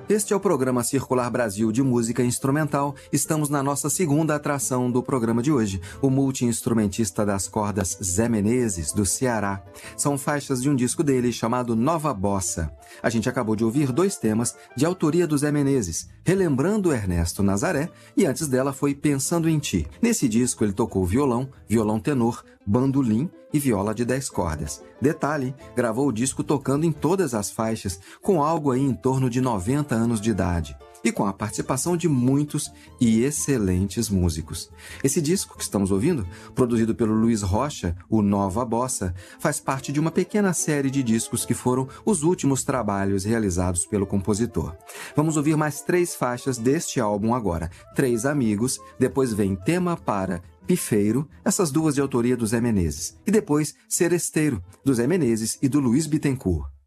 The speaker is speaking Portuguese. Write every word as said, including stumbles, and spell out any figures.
Este é o programa Circular Brasil de Música Instrumental. Estamos na nossa segunda atração do programa de hoje, o multi-instrumentista das cordas Zé Menezes, do Ceará. São faixas de um disco dele chamado Nova Bossa. A gente acabou de ouvir dois temas de autoria do Zé Menezes, Relembrando Ernesto Nazaré e antes dela foi Pensando em Ti. Nesse disco ele tocou violão, violão tenor, bandolim e viola de dez cordas. Detalhe, gravou o disco tocando em todas as faixas, com algo aí em torno de noventa anos de idade, e com a participação de muitos e excelentes músicos. Esse disco que estamos ouvindo, produzido pelo Luiz Rocha, o Nova Bossa, faz parte de uma pequena série de discos que foram os últimos trabalhos realizados pelo compositor. Vamos ouvir mais três faixas deste álbum agora. Três Amigos, depois vem Tema para Pifeiro, essas duas de autoria do Zé Menezes, e depois Seresteiro, do Zé Menezes e do Luiz Bittencourt.